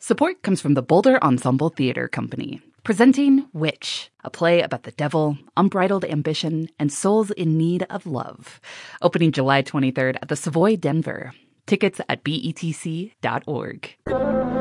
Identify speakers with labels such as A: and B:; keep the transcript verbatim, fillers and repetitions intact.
A: Support comes from the Boulder Ensemble Theater Company, presenting Witch, a play about the devil, unbridled ambition, and souls in need of love. Opening July twenty-third at the Savoy Denver. Tickets at B E T C dot org.